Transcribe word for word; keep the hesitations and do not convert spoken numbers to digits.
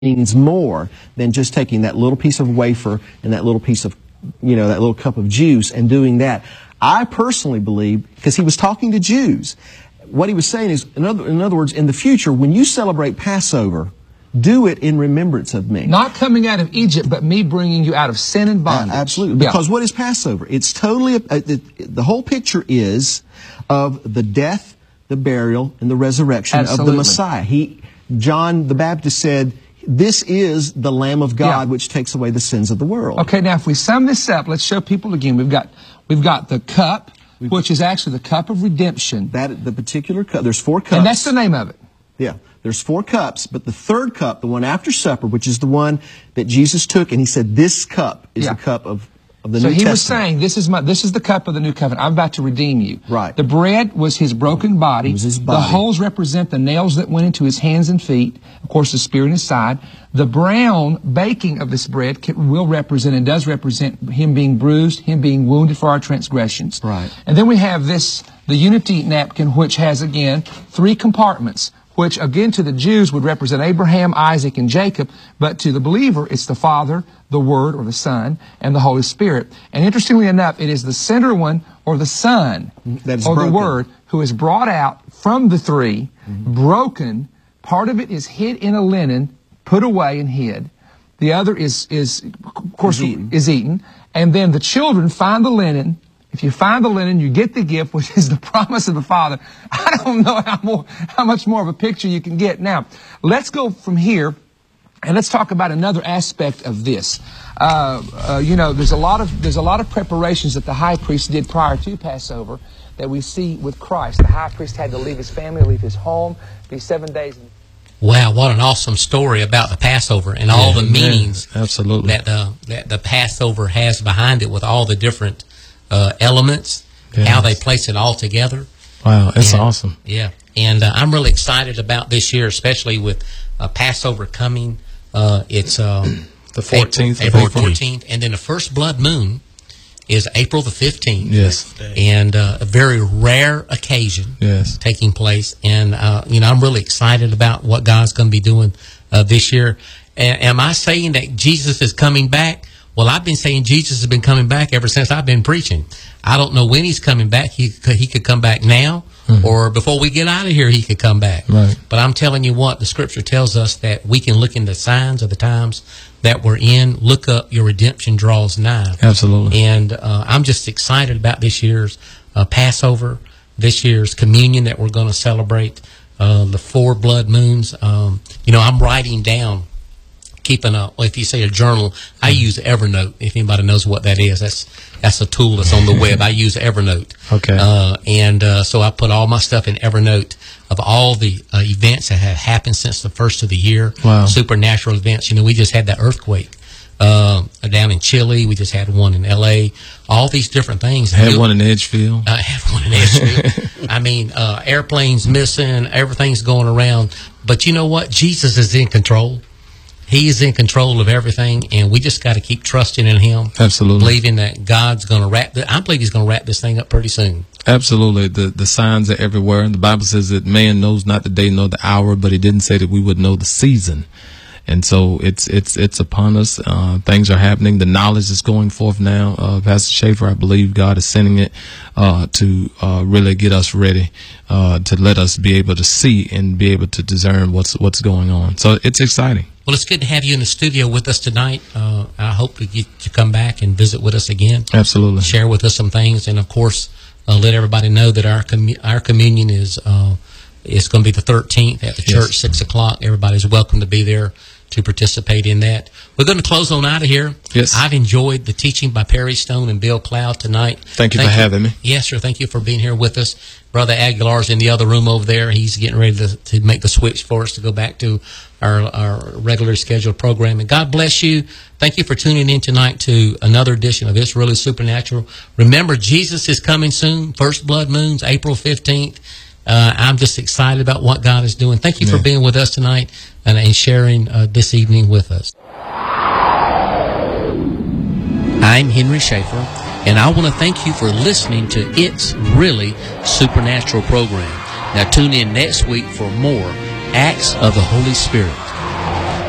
means more than just taking that little piece of wafer and that little piece of, you know, that little cup of juice and doing that. I personally believe, because he was talking to Jews, what he was saying is, in other, in other words, in the future, when you celebrate Passover, do it in remembrance of me. Not coming out of Egypt, but me bringing you out of sin and bondage. Uh, absolutely. Because yeah. What is Passover? It's totally, a, a, the, the whole picture is of the death, the burial, and the resurrection absolutely. Of the Messiah. He, John the Baptist said, this is the Lamb of God, yeah. which takes away the sins of the world. Okay, now if we sum this up, let's show people again. We've got, we've got the cup, we've, which is actually the cup of redemption. That the particular cup. There's four cups. And that's the name of it. Yeah. There's four cups, but the third cup, the one after supper, which is the one that Jesus took, and he said, this cup is yeah. the cup of, of the so New Testament. So he was saying, this is my, this is the cup of the new covenant. I'm about to redeem you. Right. The bread was his broken body. It was his body. The holes represent the nails that went into his hands and feet. Of course, the spear in his side. The brown baking of this bread can, will represent and does represent him being bruised, him being wounded for our transgressions. Right. And then we have this, the unity napkin, which has, again, three compartments, which, again, to the Jews would represent Abraham, Isaac, and Jacob, but to the believer, it's the Father, the Word, or the Son, and the Holy Spirit. And interestingly enough, it is the center one, or the Son, that is or broken. The Word, who is brought out from the three, mm-hmm. broken. Part of it is hid in a linen, put away and hid. The other is, is of course, is eaten. is eaten. And then the children find the linen. If you find the linen, you get the gift, which is the promise of the Father. I don't know how more, how much more of a picture you can get. Now, let's go from here, and let's talk about another aspect of this. Uh, uh, you know, there's a lot of there's a lot of preparations that the high priest did prior to Passover that we see with Christ. The high priest had to leave his family, leave his home, be seven days. Wow, what an awesome story about the Passover and all yeah, the meanings yeah, absolutely. that uh, that the Passover has behind it, with all the different Uh, elements, yes. how they place it all together. Wow, it's and, awesome. Yeah, and uh, I'm really excited about this year, especially with uh, Passover coming. Uh, it's uh, the fourteenth, April, April fourteenth, and then the first blood moon is April the fifteenth. Yes, and uh, a very rare occasion. Yes, taking place, and uh, you know, I'm really excited about what God's going to be doing uh, this year. A- am I saying that Jesus is coming back? Well, I've been saying Jesus has been coming back ever since I've been preaching. I don't know when he's coming back. He could, he could come back now, mm-hmm. or before we get out of here, he could come back. Right. But I'm telling you what, the Scripture tells us that we can look into signs of the times that we're in. Look up, your redemption draws nigh. Absolutely. And uh, I'm just excited about this year's uh, Passover, this year's communion that we're going to celebrate, uh, the four blood moons. Um, you know, I'm writing down. Keeping a, well, if you say a journal, I use Evernote. If anybody knows what that is, that's that's a tool that's on the web. I use Evernote. Okay. Uh, and uh, so I put all my stuff in Evernote of all the uh, events that have happened since the first of the year. Wow. Supernatural events. You know, we just had that earthquake uh, down in Chile. We just had one in L A. All these different things. I had one in Edgefield. I had one in Edgefield. I mean, uh, airplanes missing. Everything's going around. But you know what? Jesus is in control. He is in control of everything, and we just got to keep trusting in him. Absolutely. Believing that God's going to wrap the, I believe he's going to wrap this thing up pretty soon. Absolutely. The the signs are everywhere. The Bible says that man knows not the day nor the hour, but he didn't say that we would know the season. And so it's it's it's upon us. Uh, things are happening. The knowledge is going forth now. Uh, Pastor Schaefer, I believe God is sending it uh, to uh, really get us ready, uh, to let us be able to see and be able to discern what's what's going on. So it's exciting. Well, it's good to have you in the studio with us tonight. Uh, I hope to get you come back and visit with us again. Absolutely. Share with us some things, and of course, uh, let everybody know that our commu- our communion is uh, is going to be the thirteenth at the yes. church, six o'clock. Everybody's welcome to be there to participate in that. We're going to close on out of here. Yes. I've enjoyed the teaching by Perry Stone and Bill Cloud tonight. Thank you thank for you. having me. Yes, sir. Thank you for being here with us. Brother Aguilar's in the other room over there. He's getting ready to, to make the switch for us to go back to our, our regularly scheduled programming. God bless you. Thank you for tuning in tonight to another edition of It's Really Supernatural. Remember, Jesus is coming soon. First blood moons, April fifteenth. Uh, I'm just excited about what God is doing. Thank you yeah. for being with us tonight and, and sharing uh, this evening with us. I'm Henry Schaefer, and I want to thank you for listening to It's Really Supernatural program. Now tune in next week for more Acts of the Holy Spirit.